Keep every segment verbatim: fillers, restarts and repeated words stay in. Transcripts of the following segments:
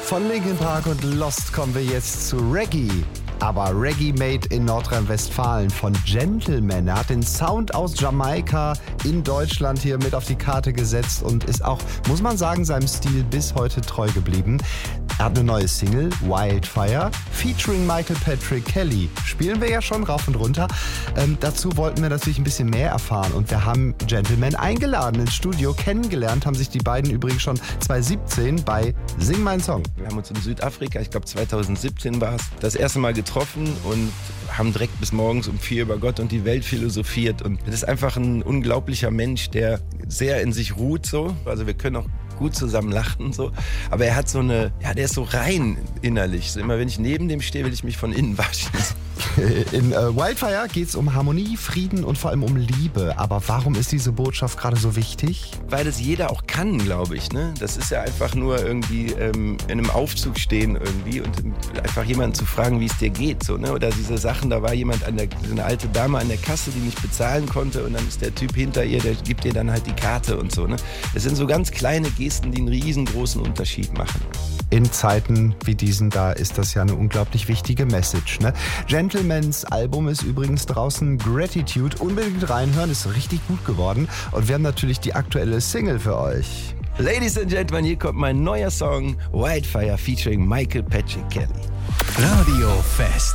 Von Linkin Park und Lost kommen wir jetzt zu Reggae. Aber Reggae made in Nordrhein-Westfalen von Gentleman. Er hat den Sound aus Jamaika in Deutschland hier mit auf die Karte gesetzt und ist auch, muss man sagen, seinem Stil bis heute treu geblieben. Er hat eine neue Single, Wildfire, featuring Michael Patrick Kelly. Spielen wir ja schon rauf und runter. Ähm, dazu wollten wir natürlich ein bisschen mehr erfahren und wir haben Gentleman eingeladen ins Studio. Kennengelernt haben sich die beiden übrigens schon zwanzig siebzehn bei Sing Mein Song. Wir haben uns in Südafrika, ich glaube zwanzig siebzehn war es, das erste Mal getroffen und haben direkt bis morgens um vier über Gott und die Welt philosophiert. Und das ist einfach ein unglaublicher Mensch, der sehr in sich ruht so. Also wir können auch gut zusammen lachen so, aber er hat so eine, ja, der ist so rein innerlich. So immer wenn ich neben dem stehe, will ich mich von innen waschen. In äh, Wildfire geht es um Harmonie, Frieden und vor allem um Liebe. Aber warum ist diese Botschaft gerade so wichtig? Weil das jeder auch kann, glaube ich. Ne? Das ist ja einfach nur irgendwie ähm, in einem Aufzug stehen irgendwie und einfach jemanden zu fragen, wie es dir geht. So, ne? Oder diese Sachen, da war jemand, an der, so eine alte Dame an der Kasse, die nicht bezahlen konnte und dann ist der Typ hinter ihr, der gibt ihr dann halt die Karte und so. Ne? Das sind so ganz kleine Gesten, die einen riesengroßen Unterschied machen. In Zeiten wie diesen, da ist das ja eine unglaublich wichtige Message. Ne? Gentlemans Album ist übrigens draußen, Gratitude. Unbedingt reinhören, ist richtig gut geworden. Und wir haben natürlich die aktuelle Single für euch. Ladies and Gentlemen, hier kommt mein neuer Song, Wildfire, featuring Michael Patrick Kelly. Radio Fest.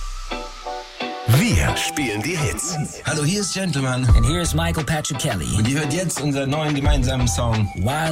Wir spielen die Hits. Hallo, hier ist Gentleman. And here is Michael Patrick Kelly. Und ihr hört jetzt unseren neuen gemeinsamen Song, Wildfire.